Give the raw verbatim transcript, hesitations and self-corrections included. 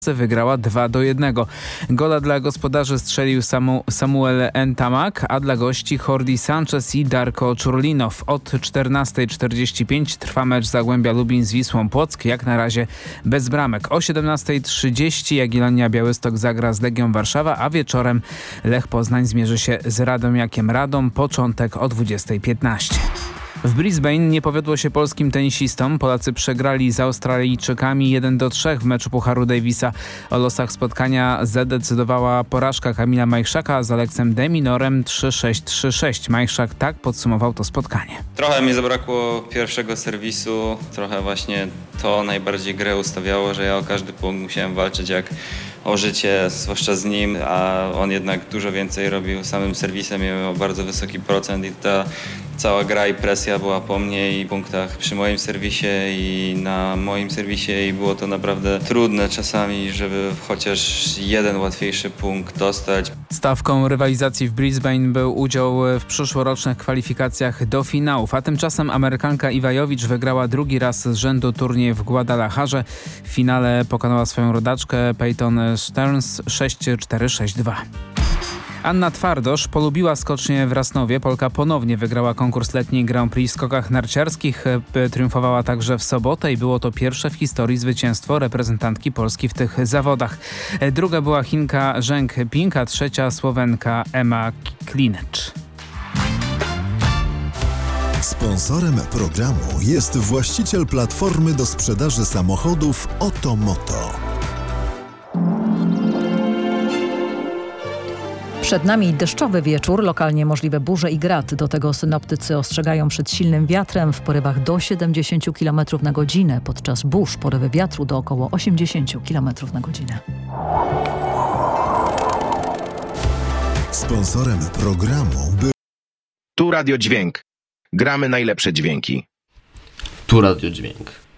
wygrała dwa do jednego. Gola dla gospodarzy strzelił Samu, Samuel Ntamak, a dla gości Jordi Sanchez i Darko Czurlinow. Od czternastej czterdzieści pięć trwa mecz Zagłębia Lubin z Wisłą Płock, jak na razie bez bramek. O siedemnastej trzydzieści Jagiellonia Białystok zagra z Legią Warszawa, a wieczorem Lech Poznań zmierzy się z Radomiakiem Radom. Początek o dwudziestej piętnaście. W Brisbane nie powiodło się polskim tenisistom. Polacy przegrali z Australijczykami jeden do trzech w meczu Pucharu Davisa. O losach spotkania zadecydowała porażka Kamila Majchrzaka z Aleksem de Minorem trzy sześć trzy sześć. Majchrzak tak podsumował to spotkanie. Trochę mi zabrakło pierwszego serwisu. Trochę właśnie to najbardziej grę ustawiało, że ja o każdy punkt musiałem walczyć jak o życie, zwłaszcza z nim, a on jednak dużo więcej robił samym serwisem. Miał bardzo wysoki procent i ta cała gra i presja była po mnie i punktach przy moim serwisie i na moim serwisie i było to naprawdę trudne czasami, żeby chociaż jeden łatwiejszy punkt dostać. Stawką rywalizacji w Brisbane był udział w przyszłorocznych kwalifikacjach do finałów, a tymczasem Amerykanka Iwa Jowicz wygrała drugi raz z rzędu turniej w Guadalajarze. W finale pokonała swoją rodaczkę Peyton Stearns sześć cztery sześć dwa. Anna Twardosz polubiła skocznie w Rasnowie. Polka ponownie wygrała konkurs letni Grand Prix w skokach narciarskich. Triumfowała także w sobotę i było to pierwsze w historii zwycięstwo reprezentantki Polski w tych zawodach. Druga była Chinka Zheng Ping, a trzecia Słowenka Emma Klinecz. Sponsorem programu jest właściciel platformy do sprzedaży samochodów Otomoto. Przed nami deszczowy wieczór, lokalnie możliwe burze i grad. Do tego synoptycy ostrzegają przed silnym wiatrem w porywach do siedemdziesiąt kilometrów na godzinę. Podczas burz porywy wiatru do około osiemdziesiąt kilometrów na godzinę. Sponsorem programu był... Tu Radio Dźwięk. Gramy najlepsze dźwięki. Tu Radio Dźwięk.